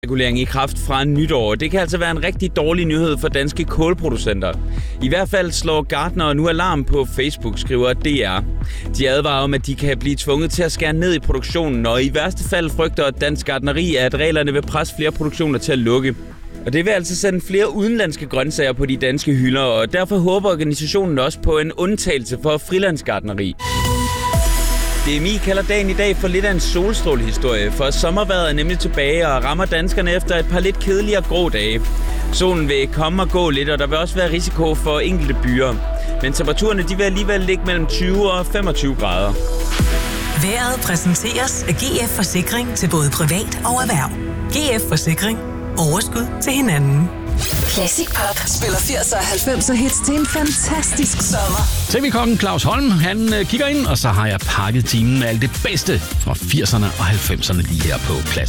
regulering i kraft fra nytår. Det kan altså være en rigtig dårlig nyhed for danske kålproducenter. I hvert fald slår Gartner nu alarm på Facebook, skriver DR. De advarer om, at de kan blive tvunget til at skære ned i produktionen, og i værste fald frygter Dansk Gartneri, at reglerne vil presse flere produktioner til at lukke. Og det vil altså sende flere udenlandske grøntsager på de danske hylder, og derfor håber organisationen også på en undtagelse for frilandsgartneri. DMI kalder dagen i dag for lidt af en solstrålehistorie, for sommervejret er nemlig tilbage og rammer danskerne efter et par lidt kedelige og grå dage. Solen vil komme og gå lidt, og der vil også være risiko for enkelte byer. Men temperaturerne vil alligevel ligge mellem 20 og 25 grader. Vejret præsenteres af GF Forsikring til både privat og erhverv. GF Forsikring. Overskud til hinanden. Classic Pop spiller 80'er og 90'er hits til en fantastisk sommer. TV-kokken Claus Holm, han kigger ind, og så har jeg pakket timen med alt det bedste fra 80'erne og 90'erne lige her på Classic.